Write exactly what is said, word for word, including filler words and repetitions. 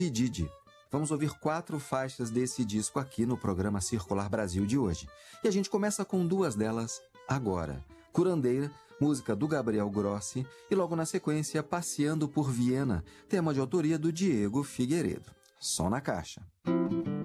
Didi. Vamos ouvir quatro faixas desse disco aqui no programa Circular Brasil de hoje. E a gente começa com duas delas agora. Curandeira, música do Gabriel Grossi, e logo na sequência Passeando por Viena, tema de autoria do Diego Figueiredo. Som na caixa.